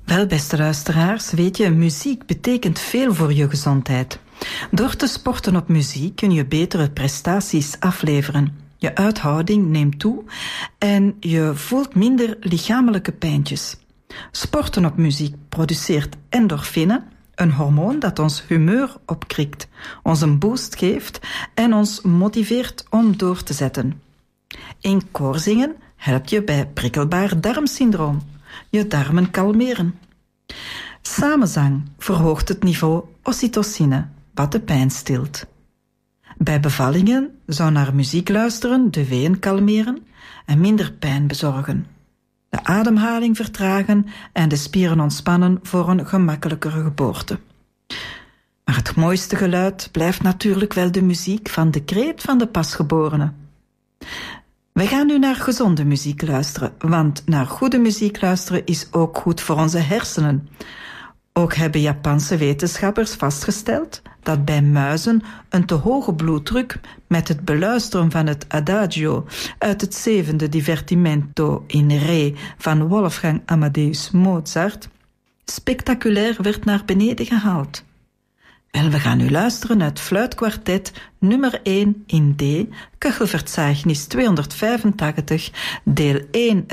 Wel, beste luisteraars, weet je, muziek betekent veel voor je gezondheid. Door te sporten op muziek kun je betere prestaties afleveren. Je uithouding neemt toe en je voelt minder lichamelijke pijntjes. Sporten op muziek produceert endorfine, een hormoon dat ons humeur opkrikt, ons een boost geeft en ons motiveert om door te zetten. In koor zingen helpt je bij prikkelbaar darmsyndroom, je darmen kalmeren. Samenzang verhoogt het niveau oxytocine, wat de pijn stilt. Bij bevallingen zou naar muziek luisteren de weeën kalmeren en minder pijn bezorgen. De ademhaling vertragen en de spieren ontspannen voor een gemakkelijkere geboorte. Maar het mooiste geluid blijft natuurlijk wel de muziek van de kreet van de pasgeborene. We gaan nu naar gezonde muziek luisteren, want naar goede muziek luisteren is ook goed voor onze hersenen. Ook hebben Japanse wetenschappers vastgesteld dat bij muizen een te hoge bloeddruk met het beluisteren van het adagio uit het 7e divertimento in re van Wolfgang Amadeus Mozart spectaculair werd naar beneden gehaald. En we gaan nu luisteren naar het fluitkwartet nummer 1 in D, Köchelverzeichnis 285, deel 1